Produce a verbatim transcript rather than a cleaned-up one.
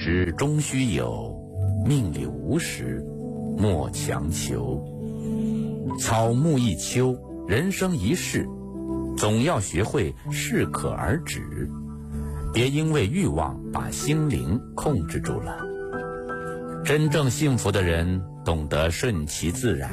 时终须有，命里无时莫强求。草木一秋，人生一世，总要学会适可而止，别因为欲望把心灵控制住了。真正幸福的人懂得顺其自然，